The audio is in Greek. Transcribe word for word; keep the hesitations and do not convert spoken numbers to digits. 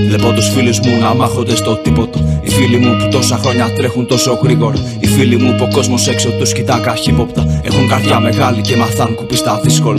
Βλέπω τους φίλους μου να μάχονται στο τίποτα. Οι φίλοι μου που τόσα χρόνια τρέχουν τόσο γρήγορα. Οι φίλοι μου που ο κόσμος έξω τους κοιτά καχύποπτα. Έχουν καρδιά μεγάλη και μαθάν κουπί στα δύσκολα.